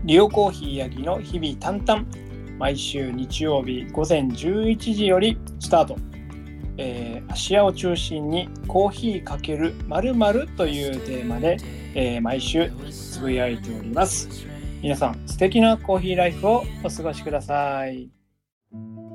リオコーヒーヤギの日々淡々、毎週日曜日午前11時よりスタート。芦屋を中心にコーヒー×〇〇というテーマで、毎週つぶやいております。皆さん素敵なコーヒーライフをお過ごしください。